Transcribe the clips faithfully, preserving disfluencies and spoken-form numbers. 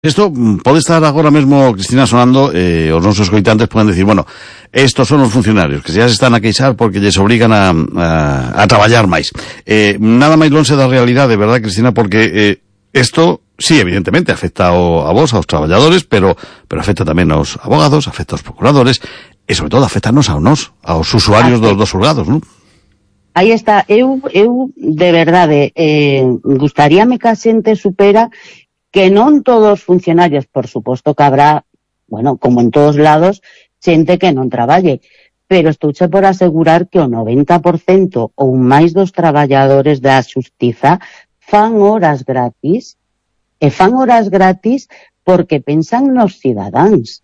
Isto pode estar agora mesmo, Cristina, sonando, eh, os nosos coitantes poden decir, bueno, estos son os funcionarios que xa se están a queixar porque lles obrigan a, a, a traballar máis. Eh, nada máis lonxe da realidade, verdad, Cristina, porque eh, esto, sí, evidentemente, afecta ao, a vos, aos traballadores, pero pero afecta tamén aos abogados, afecta aos procuradores, e sobre todo afectanos a nós, aos usuarios dos, dos xulgados, non? Aí está, eu, eu de verdade, eh, gustaríame que a xente supera que non todos os funcionarios, por suposto que habrá, bueno, como en todos lados, xente que non traballe, pero estouche por asegurar que o noventa por cento ou máis dos traballadores da xustiza fan horas gratis, e fan horas gratis porque pensan nos cidadáns.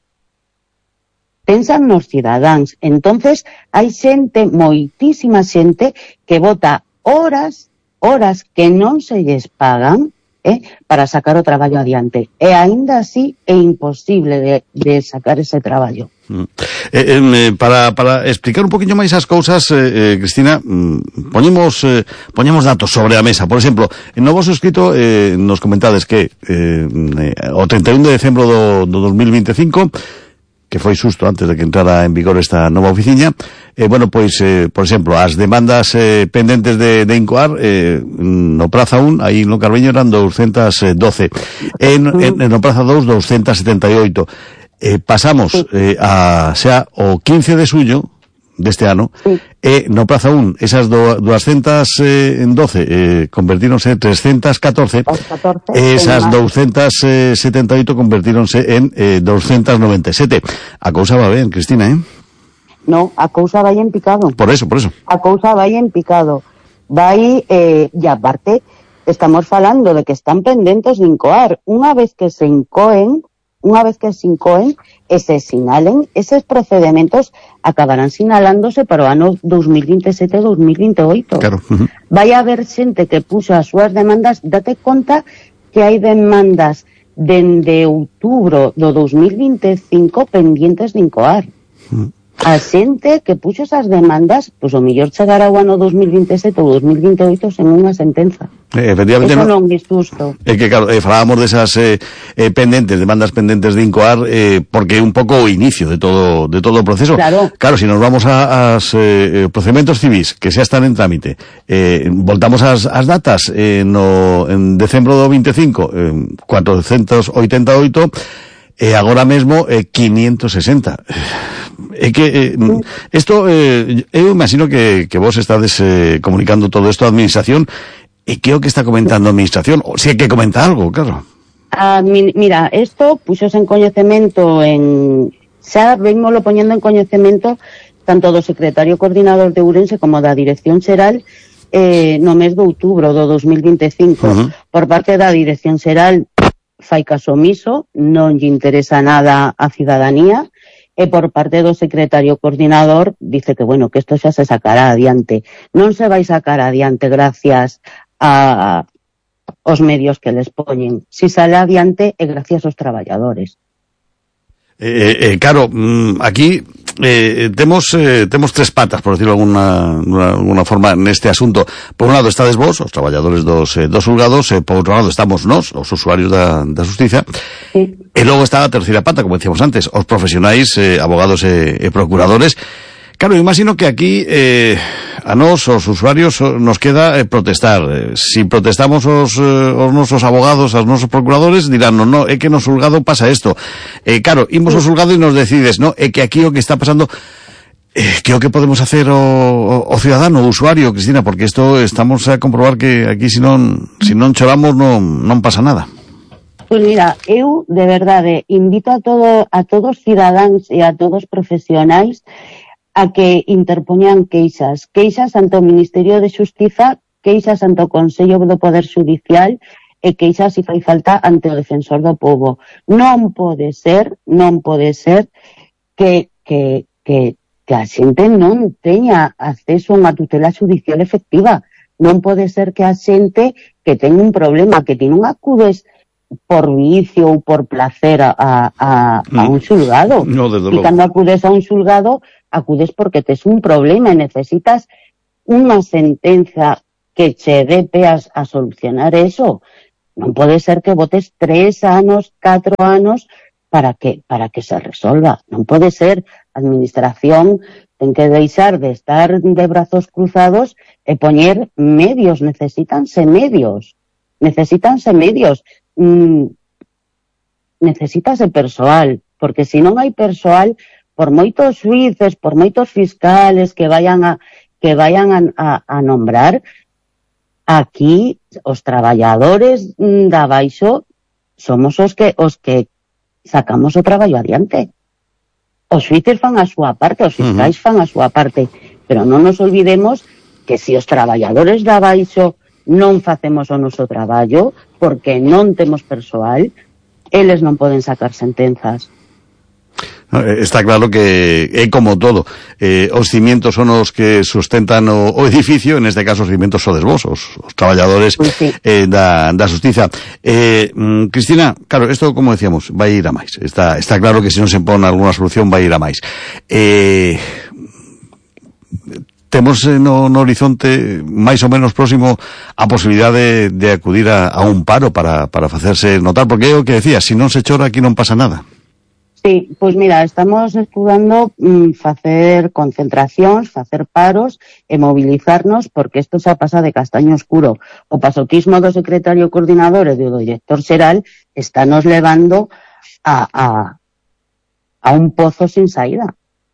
Pensan nos cidadáns. Entonces, hai xente, moitísima xente, que bota horas, horas que non se lles pagan, Eh, para sacar o traballo adiante. E aínda así é imposible de, de sacar ese traballo. Mm. Eh, eh, para, para explicar un poquinho máis as cousas, eh, eh, Cristina, mm, poñemos, eh, poñemos datos sobre a mesa. Por exemplo, en no vosso escrito eh, nos comentades que eh, o treinta e un de decembro do, do dos mil vinte e cinco, que foi xusto antes de que entrara en vigor esta nova oficiña, eh, bueno, pois, eh, por exemplo, as demandas eh, pendentes de, de Incoar, eh, no Praza un, aí no Carbeño eran doscientas doce, en, en, en no Praza dous, doscientas setenta e oito. Eh, pasamos eh, a, xa, o quince de suyo deste ano, sí. E no Praza un, esas do, doscientas doce eh, convertíronse en trescientas catorce, catorce, esas doscientas setenta e oito convertíronse en eh, doscientas noventa e sete. A cousa va ben, Cristina, eh? No, a cousa vai en picado. Por eso, por eso. A cousa vai en picado. Vai, eh, e aparte, estamos falando de que están pendentes de incoar. Unha vez que se incoen, unha vez que se incoen e se sinalen, eses procedimentos acabarán sinalándose para o ano dos mil vinte e sete dos mil vinte e oito. Claro. Uh-huh. Vai haber xente que puxo as súas demandas, date conta que hai demandas dende outubro do dos mil vinte e cinco pendientes de incoar. Uh-huh. A xente que puxo esas demandas, pois o mellor chegará o ano dos mil vinte e sete ou dos mil vinte e oito sen unha sentenza. Eh, efectivamente, eso non é disgusto. É que, claro, eh, falábamos desas eh, eh, pendentes, demandas pendentes de Incoar, eh, porque é un pouco o inicio de todo de todo o proceso. Claro, claro, si nos vamos a, as eh, procedimentos civis que xa están en trámite, eh, voltamos ás, as datas, eh, no, en decembro do vinte e cinco, eh, cuatrocentos oitenta e oito, e agora mesmo eh, quinientos sesenta. É que eh, isto, eh, eu imagino que, que vos estades eh, comunicando todo isto á administración, e que é o que está comentando a administración, ou se hai que comentar algo, claro. Ah, mi, mira, isto puxos en coñecemento en... xa venmoslo poñendo en coñecemento tanto do secretario coordinador de Ourense como da Dirección Xeral eh, no mes de outubro do dos mil vinte e cinco. Uh-huh. Por parte da Dirección Xeral fai caso omiso, non lle interesa nada a cidadanía, e por parte do secretario coordinador dice que, bueno, que isto xa se sacará adiante. Non se vai sacar adiante gracias a os medios que les poñen. Si sale adiante é gracias aos traballadores. Eh, eh, claro, aquí eh, temos eh, temos tres patas, por decirlo de alguna, alguna forma, neste asunto. Por un lado estades vos, os traballadores dos, eh, dos xulgados, e por outro lado estamos nós, os usuarios da, da justiza, sí. E logo está a terceira pata, como decíamos antes, os profesionais, eh, abogados e, e procuradores. Claro, eu imagino que aquí eh, a nós, os usuarios, nos queda eh, protestar. Eh, si protestamos os, eh, os nosos abogados, os nosos procuradores, dirán, no, no, é que no xulgado pasa isto. Eh, claro, imos ao xulgado e nos decides, no, é que aquí o que está pasando, eh, que o que podemos hacer o, o, o ciudadano, o usuario, Cristina, porque isto estamos a comprobar que aquí si non, si non choramos non, non pasa nada. Pois mira, eu, de verdade, invito a todo a todos os cidadáns e a todos os profesionais a que interpoñan queixas, queixas ante o Ministerio de Xustiza, queixas ante o Consello do Poder Judicial e queixas, se fai falta, ante o Defensor do Pobo. Non pode ser, non pode ser que, que, que, que a xente non teña acceso a unha tutela judicial efectiva. Non pode ser que a xente que ten un problema, que ti non acudes por vicio ou por placer a, a, a un xulgado. No, desde logo. E cando acudes a un xulgado, acudes porque tes un problema e necesitas unha sentenza que che dé peas a solucionar eso. non pode ser que botes tres anos, catro anos para que para que se resolva. Non pode ser. A administración ten que deixar de estar de brazos cruzados e poñer medios. Necesítanse medios. Necesítanse medios. Mm, necesítase persoal, porque se non hai persoal, por moitos xuíces, por moitos fiscales que vayan a que vayan a, a, a nombrar, aquí os traballadores da baixo somos os que os que sacamos o traballo adiante. Os xuíces fan a súa parte, os fiscais fan a súa parte, pero non nos olvidemos que se os traballadores da baixo non facemos o noso traballo, porque non temos persoal, eles non poden sacar sentenzas. Está claro que é como todo, eh, os cimientos son os que sustentan o, o edificio, en este caso os cimientos sodes vos, os, os traballadores pues sí. eh, da, da Xustiza. Eh, mm, Cristina, claro, isto como decíamos, vai ir a máis, está, está claro que se non se impón alguna solución vai ir a máis. Eh, temos no, no horizonte máis ou menos próximo a posibilidade de, de acudir a, a un paro para, para facerse notar, porque é o que decía, se non se chora aquí non pasa nada. Sí, pois mira, estamos estudando mmm, facer concentracións, facer paros e mobilizarnos, porque isto xa pasa de castaño oscuro. O pasotismo do secretario coordinador e do director xeral está nos levando a, a, a un pozo sin saída.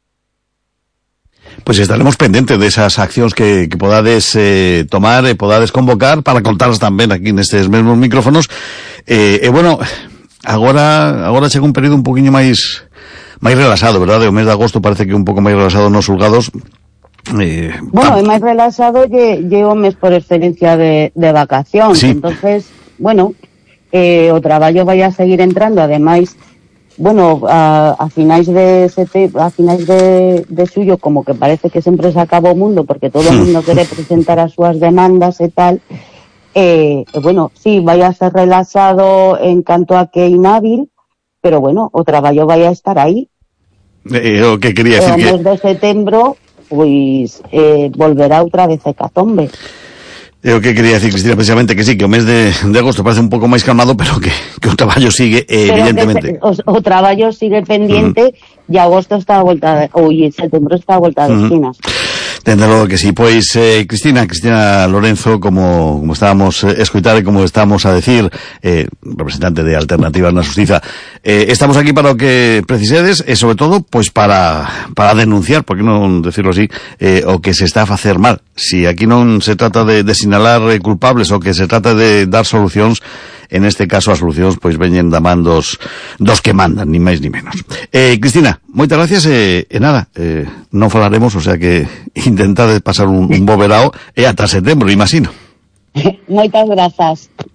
Pois pues estaremos pendentes desas accións que, que podades eh, tomar e podades convocar para contarlas tamén aquí nestes mesmos micrófonos. E, eh, eh, bueno... Agora, agora chega un período un poquinho máis máis relaxado, verdade? O mes de agosto parece que un pouco máis relaxado nos xulgados. Eh, bueno, é máis relaxado lle, lle o mes por excelencia de, de vacacións. Sí. Entonces, bueno, eh, o traballo vai a seguir entrando, ademais, bueno, a, a finais de sete, a finais de, de xullo, como que parece que sempre se acaba o mundo, porque todo o mundo quere presentar as súas demandas e tal. Eh, bueno, sí, vai a ser relaxado en canto a que é inhábil, pero bueno, o traballo vai a estar aí. Eh, o que quería decir que... O mes que... de setembro, pois, eh, volverá outra vez a hecatombe. É o que quería decir, Cristina, precisamente, que sí, que o mes de, de agosto parece un pouco máis calmado, pero que, que o traballo sigue, eh, evidentemente. Se, o, o traballo sigue pendiente, uh-huh. E agosto está a volta, de, ou setembro está a volta de uh-huh. esquinas. Dende logo que sí. Pois, eh, Cristina, Cristina Lorenzo, como, como estábamos eh, escoitar e como estamos a decir, eh, representante de Alternativas na Xustiza, eh, estamos aquí para o que precisedes e, sobre todo, pois para, para denunciar, por que non decirlo así, eh, o que se está a facer mal. Si aquí non se trata de, de sinalar eh, culpables, o que se trata de dar solucións, en este caso as solucións pois veñen da man dos, dos que mandan, ni máis ni menos. Eh, Cristina, moitas gracias e, e nada, eh, non falaremos, o sea que intentade pasar un, un bo verao e ata setembro, imagino. Moitas grazas.